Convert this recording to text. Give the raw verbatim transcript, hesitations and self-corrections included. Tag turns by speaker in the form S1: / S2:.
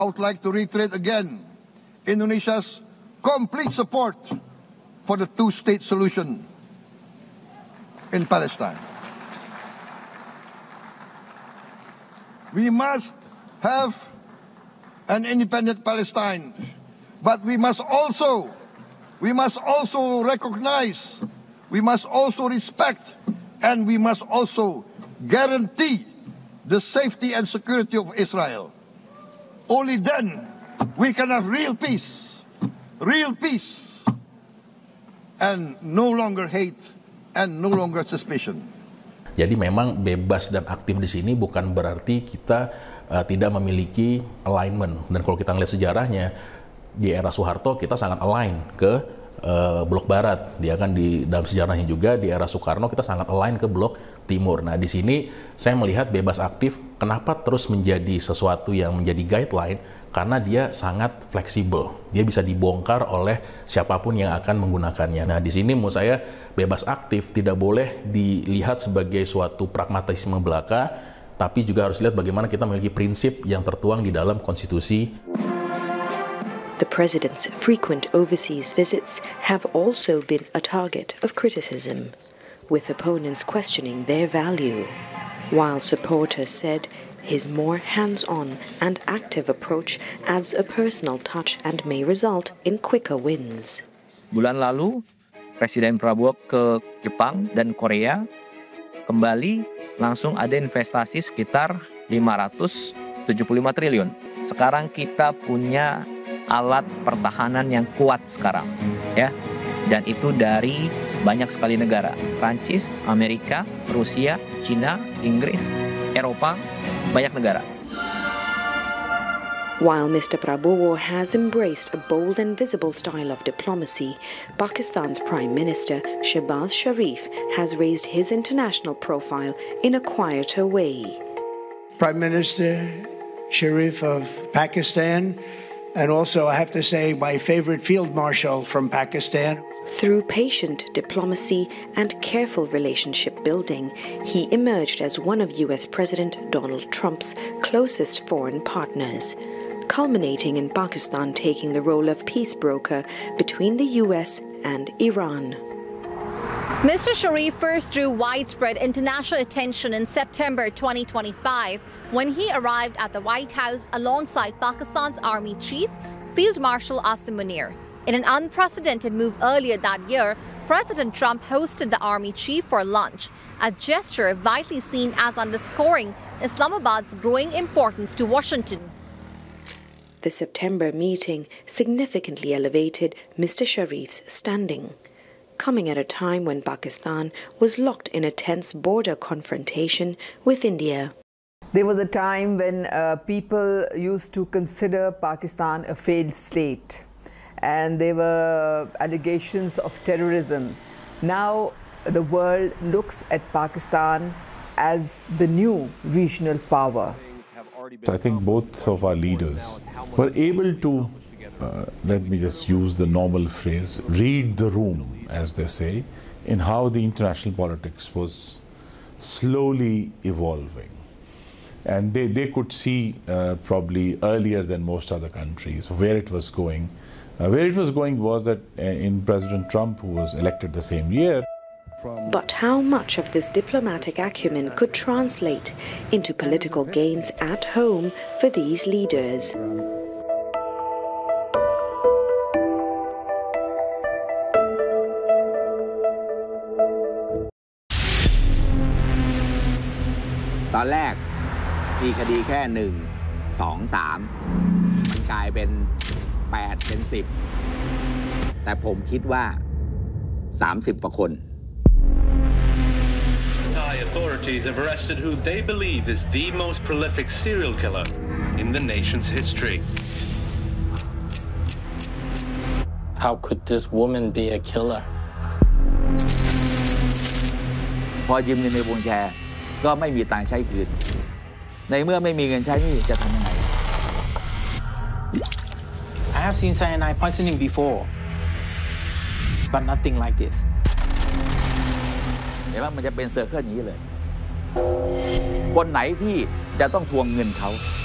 S1: I would like to reiterate again Indonesia's complete support for the two-state solution in Palestine. We must have an independent Palestine, but we must also, we must also recognize, we must also respect, and we must also guarantee the safety and security of Israel. Only then we can have real peace, real peace, and no longer hate and no longer suspicion.
S2: Jadi memang bebas dan aktif di sini bukan berarti kita uh, tidak memiliki alignment. Dan kalau kita ngelihat sejarahnya, di era Soeharto kita sangat align ke uh, blok barat. Dia kan di dalam sejarahnya juga di era Soekarno kita sangat align ke blok timur. Nah, di sini saya melihat bebas aktif kenapa terus menjadi sesuatu yang menjadi guideline, karena dia sangat fleksibel. Dia bisa dibongkar oleh siapapun yang akan menggunakannya. Nah, di sini menurut saya bebas aktif tidak boleh dilihat sebagai suatu pragmatisme belaka, tapi juga harus lihat bagaimana kita memiliki prinsip yang tertuang di dalam konstitusi.
S3: The president's frequent overseas visits have also been a target of criticism, with opponents questioning their value, while supporters said his more hands-on and active approach adds a personal touch and may result in quicker wins.
S4: Bulan lalu, Presiden Prabowo ke Jepang dan Korea, kembali langsung ada investasi sekitar lima ratus tujuh puluh lima triliun. Sekarang kita punya alat pertahanan yang kuat sekarang, ya. Dan itu dari banyak sekali negara, Prancis, Amerika, Rusia, China, Inggris, Eropa, banyak negara.
S3: While Mister Prabowo has embraced a bold and visible style of diplomacy, Pakistan's Prime Minister Shehbaz Sharif has raised his international profile in a quieter way.
S5: Prime Minister Sharif of Pakistan, and also I have to say my favorite Field Marshal from Pakistan.
S3: Through patient diplomacy and careful relationship building, he emerged as one of U S President Donald Trump's closest foreign partners, culminating in Pakistan taking the role of peace broker between the U S and Iran.
S6: Mister Sharif first drew widespread international attention in September twenty twenty-five when he arrived at the White House alongside Pakistan's Army Chief, Field Marshal Asim Munir. In an unprecedented move earlier that year, President Trump hosted the Army Chief for lunch, a gesture vitally seen as underscoring Islamabad's growing importance to Washington.
S3: The September meeting significantly elevated Mister Sharif's standing, coming at a time when Pakistan was locked in a tense border confrontation with India.
S7: There was a time when uh, people used to consider Pakistan a failed state, and there were allegations of terrorism. Now the world looks at Pakistan as the new regional power.
S8: I think both of our leaders were able to, uh, let me just use the normal phrase, read the room, as they say, in how the international politics was slowly evolving. And they, they could see uh, probably earlier than most other countries where it was going. Uh, where it was going was that uh, in President Trump, who was elected the same year.
S3: But how much of this diplomatic acumen could translate into political gains at home for these leaders?
S9: ตอนแรกมีคดีแค่หนึ่งสองสามมันกลายเป็นแปดเป็นสิบแต่ผมคิดว่าสามสิบกว่าคน
S10: Thai authorities have arrested who they believe is the most prolific serial killer in the nation's history.
S11: How could this woman be a killer?
S9: พอยืมเงินในวงแชร์ก็ไม่มีตังค์ใช้คืนในเมื่อไม่มีเงินใช้นี่จะทำยังไง
S11: I have seen cyanide poisoning before, but nothing like this.
S9: เห็นว่ามันจะเป็นเซอร์เคิลอย่างนี้เลยคนไหนที่จะต้องทวงเงินเขา